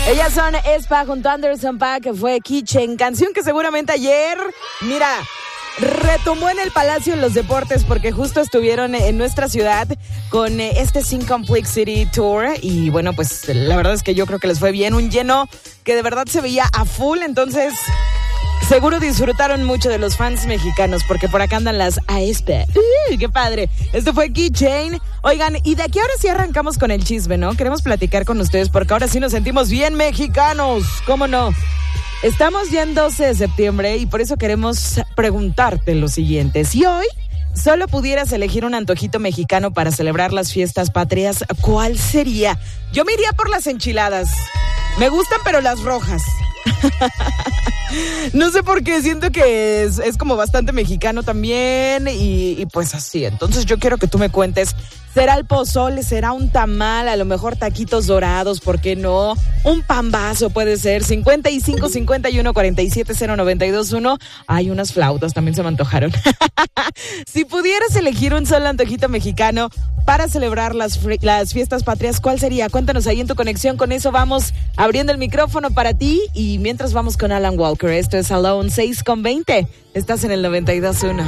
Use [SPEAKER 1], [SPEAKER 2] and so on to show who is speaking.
[SPEAKER 1] Ellas son Aespa junto a Anderson .Paak, que fue Keychain, canción que seguramente ayer, mira, retumbó en el Palacio de los Deportes porque justo estuvieron en nuestra ciudad con este Sing Complete City Tour y bueno, pues la verdad es que yo creo que les fue bien, un lleno que de verdad se veía a full, entonces seguro disfrutaron mucho de los fans mexicanos porque por acá andan las Aespa. ¡Qué padre! Esto fue Keychain. Oigan, y de aquí ahora sí arrancamos con el chisme, ¿no? Queremos platicar con ustedes porque ahora sí nos sentimos bien mexicanos. ¿Cómo no? Estamos ya en 12 de septiembre y por eso queremos preguntarte lo siguiente. Si hoy solo pudieras elegir un antojito mexicano para celebrar las fiestas patrias, ¿cuál sería? Yo me iría por las enchiladas. Me gustan, pero las rojas. No sé por qué, siento que es como bastante mexicano también y pues así. Entonces yo quiero que tú me cuentes, ¿será el pozole? ¿Será un tamal? A lo mejor taquitos dorados, ¿por qué no? Un pambazo puede ser. 55 51 47 0921. Hay unas flautas, también se me antojaron. Si pudieras elegir un solo antojito mexicano para celebrar las fiestas patrias, ¿cuál sería? Cuéntanos ahí en tu conexión. Con eso vamos abriendo el micrófono para ti y mientras vamos con Alan Walker. Esto es Alone 6:20. Estás en el 92.1.